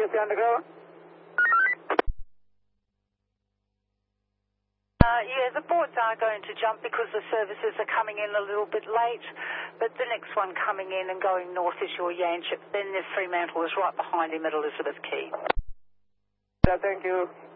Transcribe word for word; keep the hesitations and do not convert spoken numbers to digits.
T S A Underground. Uh, yeah, the boards are going to jump because the services are coming in a little bit late, but the next one coming in and going north is your Yanchep. Then there's Fremantle is right behind him at Elizabeth Quay. Yeah, thank you.